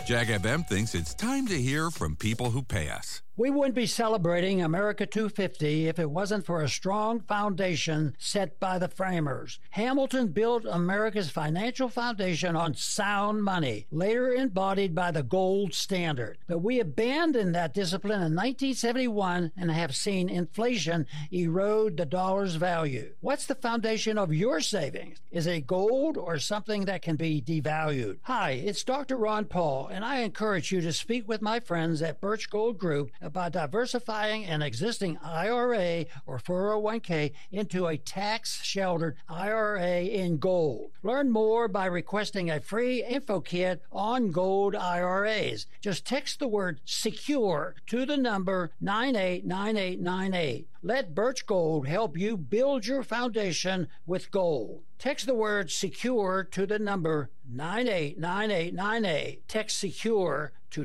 Jag FM thinks it's time to hear from people who pay us. We wouldn't be celebrating America 250 if it wasn't for a strong foundation set by the framers. Hamilton built America's financial foundation on sound money, later embodied by the gold standard. But we abandoned that discipline in 1971 and have seen inflation erode the dollar's value. What's the foundation of your savings? Is it gold or something that can be devalued? Hi, it's Dr. Ron Paul, and I encourage you to speak with my friends at Birch Gold Group about diversifying an existing IRA or 401k into a tax-sheltered IRA in gold. Learn more by requesting a free info kit on gold IRAs. Just text the word SECURE to the number 989898. Let Birch Gold help you build your foundation with gold. Text the word SECURE to the number 989898. Text SECURE to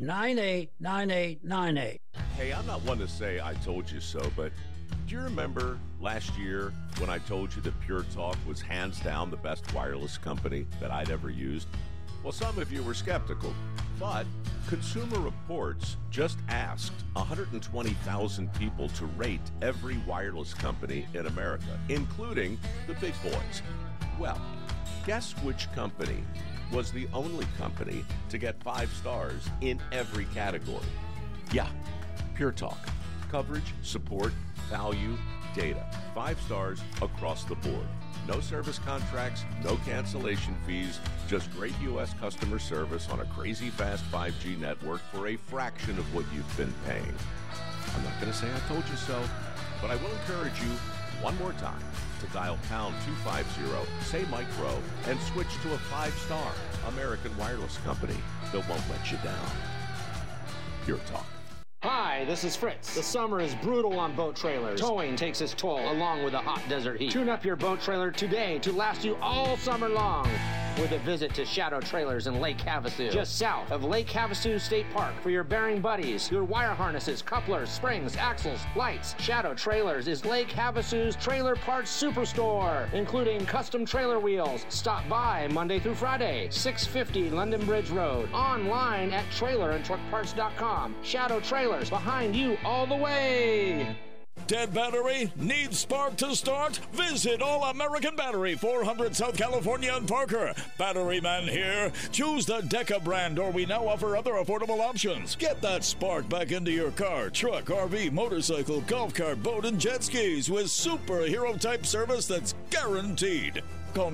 989898. Hey, I'm not one to say I told you so, but do you remember last year when I told you that Pure Talk was hands down the best wireless company that I'd ever used? Well, some of you were skeptical, but Consumer Reports just asked 120,000 people to rate every wireless company in America, including the big boys. Well, guess which company was the only company to get 5 stars in every category? Yeah, Pure Talk. Coverage, support, value, data. 5 stars across the board. No service contracts, no cancellation fees, just great U.S. customer service on a crazy fast 5G network for a fraction of what you've been paying. I'm not going to say I told you so, but I will encourage you one more time to dial pound 250, say micro, and switch to a 5-star American wireless company that won't let you down. Pure Talk. Hi, this is Fritz. The summer is brutal on boat trailers. Towing takes its toll along with the hot desert heat. Tune up your boat trailer today to last you all summer long with a visit to Shadow Trailers in Lake Havasu, just south of Lake Havasu State Park. For your bearing buddies, your wire harnesses, couplers, springs, axles, lights, Shadow Trailers is Lake Havasu's trailer parts superstore, including custom trailer wheels. Stop by Monday through Friday, 650 London Bridge Road. Online at trailerandtruckparts.com. Shadow Trailers, behind you all the way. Dead battery? Needs spark to start? Visit All American Battery, 400 South California and Parker. Battery man here. Choose the Deca brand, or we now offer other affordable options. Get that spark back into your car, truck, RV, motorcycle, golf cart, boat, and jet skis with superhero-type service that's guaranteed. Call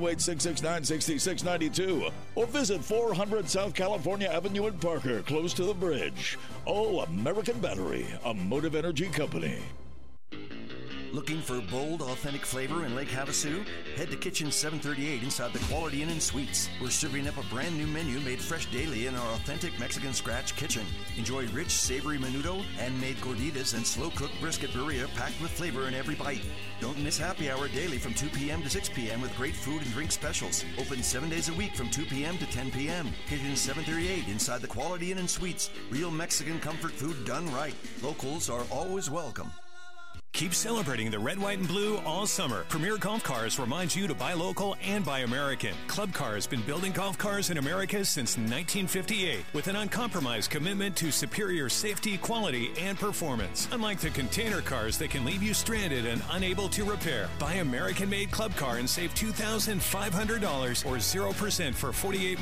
928-669-6692 or visit 400 South California Avenue in Parker, close to the bridge. All American Battery, a Motive Energy company. Looking for bold, authentic flavor in Lake Havasu? Head to Kitchen 738 inside the Quality Inn and Suites. We're serving up a brand new menu made fresh daily in our authentic Mexican scratch kitchen. Enjoy rich, savory menudo, handmade gorditas, and slow-cooked brisket birria packed with flavor in every bite. Don't miss happy hour daily from 2 p.m. to 6 p.m. with great food and drink specials. Open 7 days a week from 2 p.m. to 10 p.m. Kitchen 738 inside the Quality Inn and Suites. Real Mexican comfort food done right. Locals are always welcome. Keep celebrating the red, white, and blue all summer. Premier Golf Cars reminds you to buy local and buy American. Club Car has been building golf cars in America since 1958 with an uncompromised commitment to superior safety, quality, and performance. Unlike the container cars that can leave you stranded and unable to repair, buy American-made Club Car and save $2,500 or 0% for 48